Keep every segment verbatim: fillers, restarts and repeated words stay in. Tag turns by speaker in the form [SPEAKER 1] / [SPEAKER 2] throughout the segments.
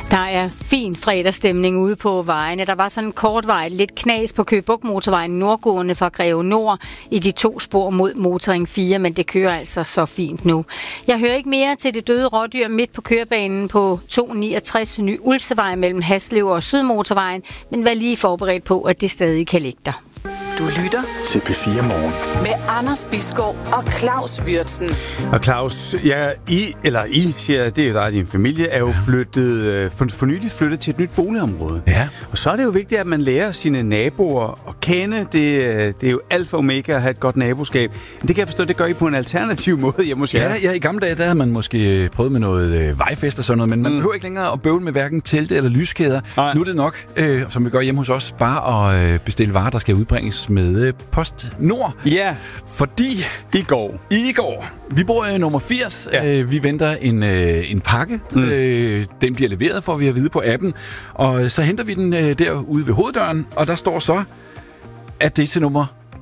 [SPEAKER 1] Der er fin fredagsstemning ude på vejene. Der var sådan en kort vej, lidt knas på Køge Bugt Motorvejen nordgående fra Greve Nord i de to spor mod Motorring fire, men det kører altså så fint nu. Jeg hører ikke mere til det døde rådyr midt på kørebanen på to niogtres Ny Ulsevej mellem Haslev og Sydmotorvejen, men vær lige forberedt på, at det stadig kan ligge der.
[SPEAKER 2] Du lytter
[SPEAKER 3] til P fire Morgen
[SPEAKER 2] med Anders Bisgaard og Claus Würtzen.
[SPEAKER 4] Og Claus, ja, I, eller I, siger jeg, det er jo dig og din familie, er jo flyttet, for, for nylig flyttet til et nyt boligområde.
[SPEAKER 3] Ja.
[SPEAKER 4] Og så er det jo vigtigt, at man lærer sine naboer at kende. Det, det er jo alfa og omega at have et godt naboskab. Men det kan jeg forstå, det gør I på en alternativ måde hjemme hos jer.
[SPEAKER 3] Ja, ja, i gamle dage, der havde man måske prøvet med noget øh, vejfest og sådan noget, men man mm. behøver ikke længere at bøvle med hverken telte eller lyskæder. Nej. Nu er det nok, øh, som vi gør hjemme hos os, bare at øh, bestille varer, der skal udbringes med øh, PostNord.
[SPEAKER 4] Ja.
[SPEAKER 3] Fordi
[SPEAKER 4] I går.
[SPEAKER 3] I går. Vi bor i nummer firs.
[SPEAKER 4] Ja.
[SPEAKER 3] Øh, vi venter en, øh, en pakke. Mm. Øh, den bliver leveret, får vi at vide på appen. Og så henter vi den øh, derude ved hoveddøren, og der står så, at det er til nummer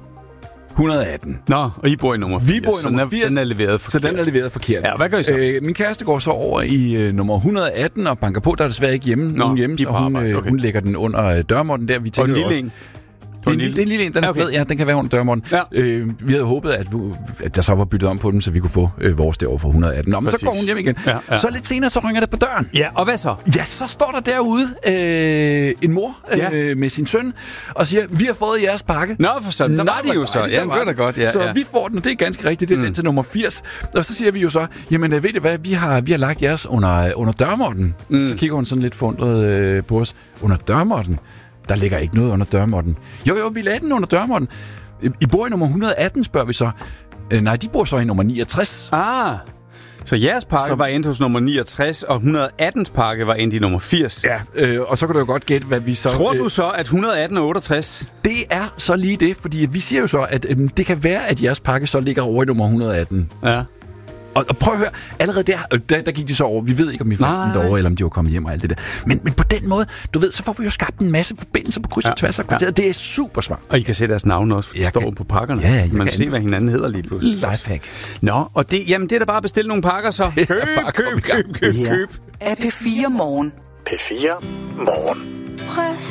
[SPEAKER 3] et hundrede og atten.
[SPEAKER 4] Nå, og I bor i nummer firs.
[SPEAKER 3] Vi bor i nummer firs.
[SPEAKER 4] Den er leveret forkert.
[SPEAKER 3] Så den er leveret forkert.
[SPEAKER 4] Ja, hvad gør I så?
[SPEAKER 3] Øh, min kæreste går så over i øh, nummer et hundrede og atten og banker på. Der er desværre ikke hjemme.
[SPEAKER 4] Nå,
[SPEAKER 3] nogen hjemme, så hun, øh,
[SPEAKER 4] okay.
[SPEAKER 3] hun lægger den under øh, dørmåtten der. Vi
[SPEAKER 4] Og en
[SPEAKER 3] tænker
[SPEAKER 4] lille
[SPEAKER 3] også,
[SPEAKER 4] en.
[SPEAKER 3] Det er en lille, det er en lille en, den er
[SPEAKER 4] okay.
[SPEAKER 3] flad. Ja, den kan være under dørmåtten.
[SPEAKER 4] Ja.
[SPEAKER 3] Øh, vi havde håbet, at, at der så var byttet om på den, så vi kunne få øh, vores derovre for et hundrede og atten. Nå, men så går hun hjem igen.
[SPEAKER 4] Ja, ja.
[SPEAKER 3] Så lidt senere, så ringer det på døren.
[SPEAKER 4] Ja, og hvad så?
[SPEAKER 3] Ja, så står der derude øh, en mor øh,
[SPEAKER 4] Ja.
[SPEAKER 3] med sin søn og siger, vi har fået jeres pakke.
[SPEAKER 4] Nå, for sådan. Der
[SPEAKER 3] Nå,
[SPEAKER 4] var de jo så.
[SPEAKER 3] dejligt,
[SPEAKER 4] Ja,
[SPEAKER 3] der
[SPEAKER 4] det
[SPEAKER 3] var
[SPEAKER 4] var da godt. Ja,
[SPEAKER 3] så
[SPEAKER 4] ja.
[SPEAKER 3] vi får den, og det er ganske rigtigt. Det er mm. den til nummer firs. Og så siger vi jo så, jamen ved I hvad, vi har, vi har lagt jeres under, under dørmåtten. Mm. Så kigger hun sådan lidt forundret øh, på os. Under dørmåtten? Der ligger ikke noget under dørmåtten. Jo, jo, vi lagde den under dørmåtten. I bor i nummer et hundrede og atten, spørger vi så. Øh, nej, de bor så i nummer niogtres.
[SPEAKER 4] Ah, så jeres pakke så var endt hos nummer niogtres, og et hundrede og attens pakke var endt i nummer firs.
[SPEAKER 3] Ja, øh, og så kan du jo godt gætte, hvad vi så...
[SPEAKER 4] Tror
[SPEAKER 3] øh,
[SPEAKER 4] du så, at et hundrede og atten er otteogtres?
[SPEAKER 3] Det er så lige det, fordi vi siger jo så, at øh, det kan være, at jeres pakke så ligger over i nummer et hundrede og atten.
[SPEAKER 4] Ja.
[SPEAKER 3] Og, og prøv at høre, allerede der, øh, der, der gik de så over. Vi ved ikke, om vi fandt den derovre, eller om de var kommet hjem og alt det der. Men, men på den måde, du ved, så får vi jo skabt en masse forbindelser på kryds og tværs af kvarteret. Ja. Det er super smart.
[SPEAKER 4] Og I kan se deres navne også, for de står
[SPEAKER 3] kan...
[SPEAKER 4] på pakkerne.
[SPEAKER 3] Ja, ja,
[SPEAKER 4] man
[SPEAKER 3] kan...
[SPEAKER 4] se, hvad hinanden hedder lige pludselig.
[SPEAKER 3] Lifehack.
[SPEAKER 4] Nå, og det, jamen, det er da bare at bestille nogle pakker, så. Køb, køb, køb, køb, køb, køb.
[SPEAKER 2] Er P fire Morgen.
[SPEAKER 3] P fire Morgen.
[SPEAKER 5] Press